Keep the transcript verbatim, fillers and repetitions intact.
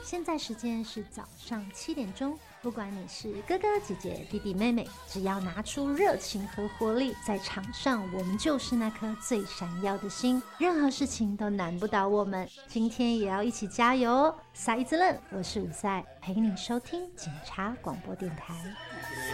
现在时间是早上七点钟，不管你是哥哥姐姐弟弟妹妹，只要拿出热情和活力，在场上我们就是那颗最闪耀的星，任何事情都难不倒我们。今天也要一起加油哦！撒一兹楞，我是伍赛，陪你收听警察广播电台。